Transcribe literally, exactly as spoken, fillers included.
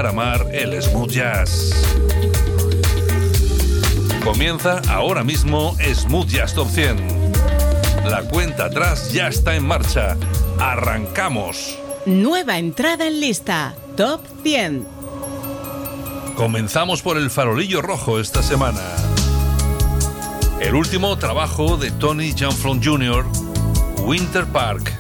para amar el smooth jazz. Comienza ahora mismo Smooth Jazz Top cien. La cuenta atrás ya está en marcha. ¡Arrancamos! Nueva entrada en lista, Top cien. Comenzamos por el farolillo rojo esta semana. El último trabajo de Tony Janflon junior, Winter Park.